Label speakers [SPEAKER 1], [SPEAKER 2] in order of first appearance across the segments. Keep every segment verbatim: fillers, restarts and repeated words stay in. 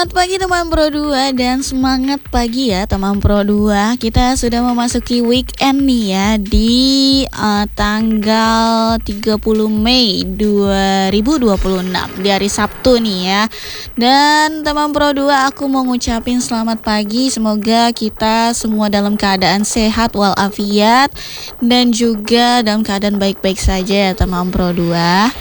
[SPEAKER 1] Selamat pagi teman Pro dua dan semangat pagi ya teman Pro dua. Kita sudah memasuki weekend nih ya di uh, tanggal tiga puluh Mei dua ribu dua puluh enam di hari Sabtu nih ya. Dan teman Pro dua, aku mau ngucapin selamat pagi. Semoga kita semua dalam keadaan sehat walafiat dan juga dalam keadaan baik-baik saja ya teman Pro dua.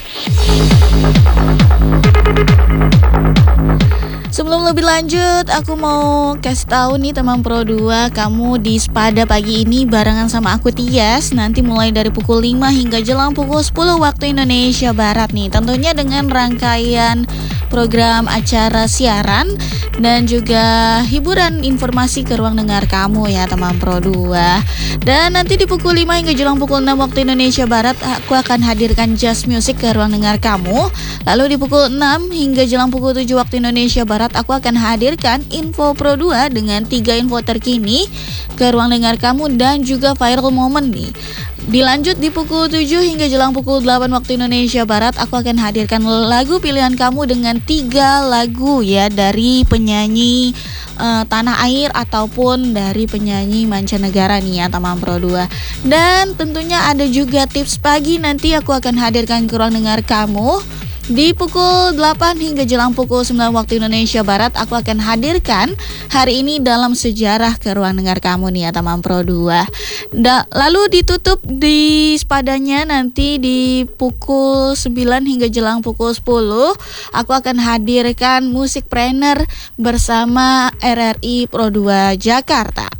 [SPEAKER 1] Sebelum lebih lanjut, aku mau kasih tahu nih teman Pro dua, kamu di Spada pagi ini barengan sama aku Tias, nanti mulai dari pukul lima hingga jelang pukul sepuluh waktu Indonesia Barat nih. Tentunya dengan rangkaian program acara siaran dan juga hiburan informasi ke ruang dengar kamu ya teman Pro dua. Dan nanti di pukul lima hingga jelang pukul enam waktu Indonesia Barat, aku akan hadirkan Just Music ke ruang dengar kamu. Lalu di pukul enam hingga jelang pukul tujuh waktu Indonesia Barat, aku akan hadirkan Info Pro dua dengan tiga info terkini ke ruang dengar kamu dan juga viral moment nih. Dilanjut di pukul tujuh hingga jelang pukul delapan waktu Indonesia Barat, aku akan hadirkan lagu pilihan kamu dengan tiga lagu ya dari penyanyi uh, tanah air ataupun dari penyanyi mancanegara nih ya teman Pro dua. Dan tentunya ada juga tips pagi, nanti aku akan hadirkan ke ruang dengar kamu. Di pukul delapan hingga jelang pukul sembilan waktu Indonesia Barat, aku akan hadirkan hari ini dalam sejarah ke ruang dengar kamu nih ya teman Pro dua. Da, lalu ditutup di Spadanya nanti di pukul sembilan hingga jelang pukul sepuluh, aku akan hadirkan Musikpreneur bersama R R I Pro dua Jakarta.